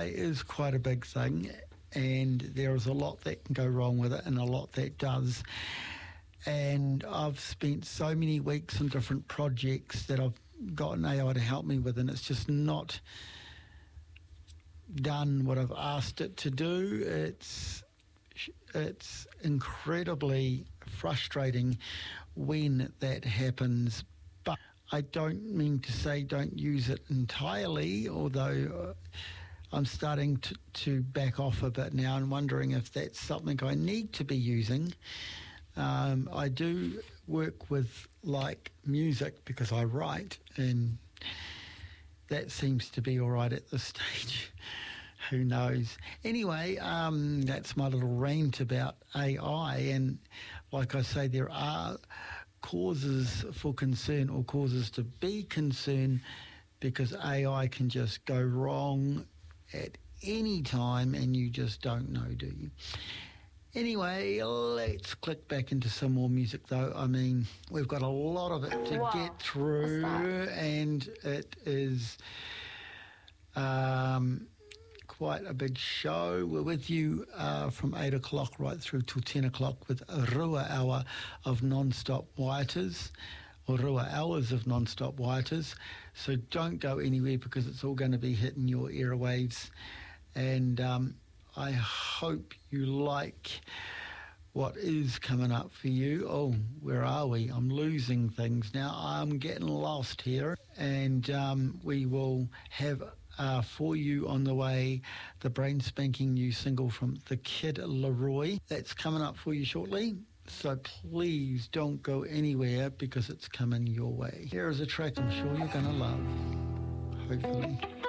AI is quite a big thing, and there is a lot that can go wrong with it and a lot that does. And I've spent so many weeks on different projects that I've gotten AI to help me with, and it's just not done what I've asked it to do. It's incredibly frustrating when that happens, but I don't mean to say don't use it entirely, although I'm starting to back off a bit now and wondering if that's something I need to be using. I do work with music because I write, and that seems to be all right at this stage. Who knows? Anyway, that's my little rant about AI, and like I say, there are causes for concern or causes to be concerned, because AI can just go wrong at any time and you just don't know, do you? Anyway, let's click back into some more music, though. I mean, we've got a lot of it to get through, and it is quite a big show. We're with you from 8 o'clock right through till 10 o'clock with a Rua Hour of non-stop waitas, or Rua Hours of non-stop waitas. So don't go anywhere, because it's all going to be hitting your airwaves. And I hope you like what is coming up for you. Oh, where are we? I'm losing things now. I'm getting lost here. And we will have for you on the way the brain spanking new single from The Kid Laroi. That's coming up for you shortly. So please don't go anywhere, because it's coming your way. Here is a track I'm sure you're going to love, hopefully.